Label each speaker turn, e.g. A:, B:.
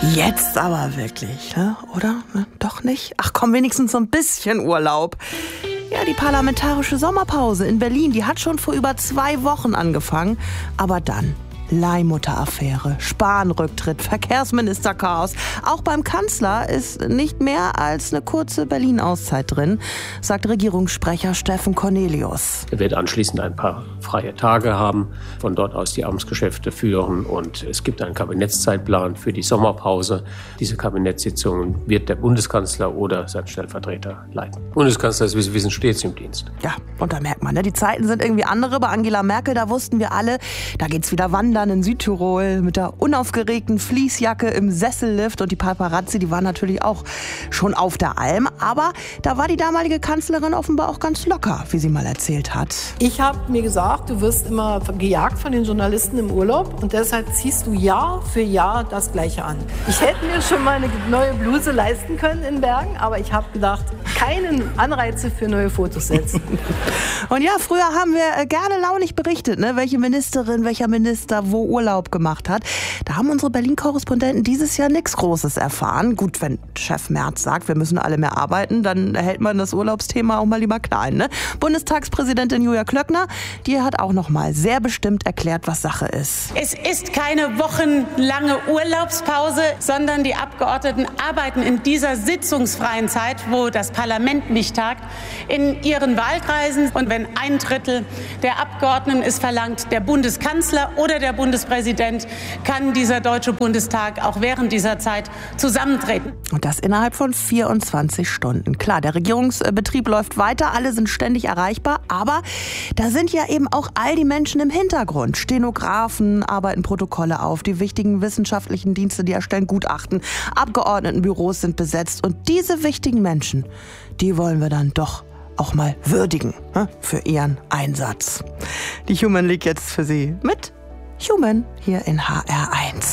A: Jetzt aber wirklich, ne? Oder? Ne? Doch nicht? Ach komm, wenigstens so ein bisschen Urlaub. Ja, die parlamentarische Sommerpause in Berlin, die hat schon vor über 2 Wochen angefangen. Aber dann Leihmutter-Affäre, Spahn-Rücktritt, Verkehrsminister-Chaos. Auch beim Kanzler ist nicht mehr als eine kurze Berlin-Auszeit drin, sagt Regierungssprecher Steffen Cornelius.
B: Er wird anschließend ein paar freie Tage haben, von dort aus die Amtsgeschäfte führen und es gibt einen Kabinettszeitplan für die Sommerpause. Diese Kabinettssitzungen wird der Bundeskanzler oder sein Stellvertreter leiten. Der Bundeskanzler ist, wie Sie wissen, stets im Dienst.
A: Ja, und da merkt man, ne, die Zeiten sind irgendwie andere. Bei Angela Merkel, da wussten wir alle, da geht's wieder wandern in Südtirol mit der unaufgeregten Fließjacke im Sessellift. Und die Paparazzi, die waren natürlich auch schon auf der Alm. Aber da war die damalige Kanzlerin offenbar auch ganz locker, wie sie mal erzählt hat.
C: Ich habe mir gesagt, du wirst immer gejagt von den Journalisten im Urlaub und deshalb ziehst du Jahr für Jahr das Gleiche an. Ich hätte mir schon mal eine neue Bluse leisten können in Bergen, aber ich habe gedacht, keinen Anreize für neue Fotos setzen.
A: Und ja, früher haben wir gerne launig berichtet, ne, welche Ministerin, welcher Minister wo Urlaub gemacht hat. Da haben unsere Berlin-Korrespondenten dieses Jahr nichts Großes erfahren. Gut, wenn Chef Merz sagt, wir müssen alle mehr arbeiten, dann hält man das Urlaubsthema auch mal lieber klein. Ne? Bundestagspräsidentin Julia Klöckner, die hat auch noch mal sehr bestimmt erklärt, was Sache ist.
D: Es ist keine wochenlange Urlaubspause, sondern die Abgeordneten arbeiten in dieser sitzungsfreien Zeit, wo das Parlament nicht tagt, in ihren Wahlkreisen. Und wenn 1/3 der Abgeordneten es verlangt, der Bundeskanzler oder der Bundespräsident, kann dieser Deutsche Bundestag auch während dieser Zeit zusammentreten.
A: Und das innerhalb von 24 Stunden. Klar, der Regierungsbetrieb läuft weiter, alle sind ständig erreichbar, aber da sind ja eben auch all die Menschen im Hintergrund. Stenografen arbeiten Protokolle auf, die wichtigen wissenschaftlichen Dienste, die erstellen Gutachten, Abgeordnetenbüros sind besetzt und diese wichtigen Menschen, die wollen wir dann doch auch mal würdigen, ne, für ihren Einsatz. Die Human League jetzt für Sie mit Human hier in HR1.